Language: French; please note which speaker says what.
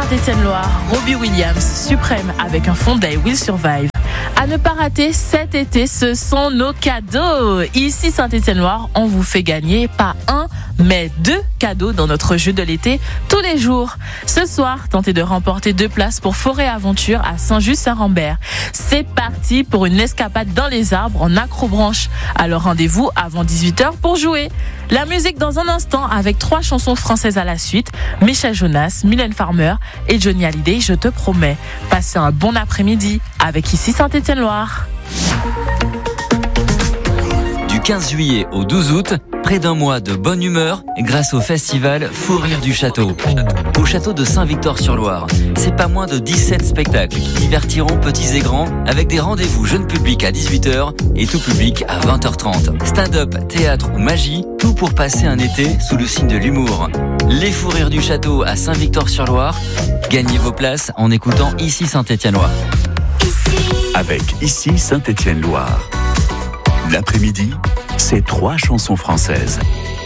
Speaker 1: Saint-Étienne-Loire, Robbie Williams, Suprême avec un fond d'I Will Survive. À ne pas rater cet été, ce sont nos cadeaux. Ici Saint-Étienne-Loire, on vous fait gagner pas un, mais 2 cadeaux dans notre jeu de l'été tous les jours. Ce soir, tentez de remporter 2 places pour Forêt Aventure à Saint-Just-Saint-Rambert. C'est parti pour une escapade dans les arbres en accrobranche. Alors rendez-vous avant 18h pour jouer. La musique dans un instant avec 3 chansons françaises à la suite. Michel Jonas, Mylène Farmer et Johnny Hallyday, je te promets. Passez un bon après-midi avec ici Saint-Étienne-Loire.
Speaker 2: Du 15 juillet au 12 août, près d'un mois de bonne humeur grâce au festival Fou Rire du Château. Au château de Saint-Victor-sur-Loire, c'est pas moins de 17 spectacles qui divertiront petits et grands avec des rendez-vous jeunes publics à 18h et tout public à 20h30. Stand-up, théâtre ou magie, tout pour passer un été sous le signe de l'humour. Les Fou Rires du Château à Saint-Victor-sur-Loire. Gagnez vos places en écoutant Ici Saint-Étienne-Loire.
Speaker 3: Avec Ici Saint-Étienne-Loire. L'après-midi, c'est 3 chansons françaises.